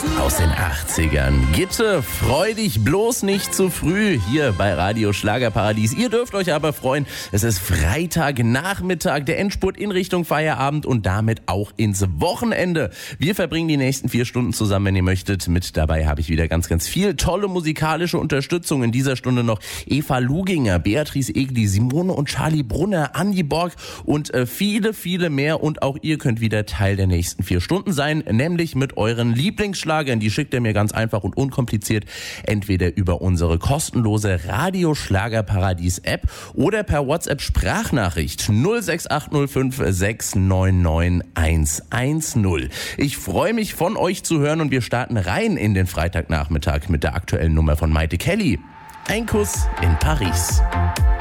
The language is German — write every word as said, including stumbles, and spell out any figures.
Aus den achtzigern. Gitte, freu dich bloß nicht zu früh hier bei Radio Schlagerparadies. Ihr dürft euch aber freuen, es ist Freitagnachmittag, der Endspurt in Richtung Feierabend und damit auch ins Wochenende. Wir verbringen die nächsten vier Stunden zusammen, wenn ihr möchtet. Mit dabei habe ich wieder ganz, ganz viel tolle musikalische Unterstützung. In dieser Stunde noch Eva Luginger, Beatrice Egli, Simone und Charlie Brunner, Andi Borg und äh, viele, viele mehr. Und auch ihr könnt wieder Teil der nächsten vier Stunden sein, nämlich mit euren Lieblingsschlagern. Die schickt ihr mir ganz einfach und unkompliziert entweder über unsere kostenlose Radio Schlagerparadies App oder per WhatsApp Sprachnachricht null sechs acht null fünf sechs neun neun eins eins null. Ich freue mich, von euch zu hören und wir starten rein in den Freitagnachmittag mit der aktuellen Nummer von Maite Kelly. Ein Kuss in Paris.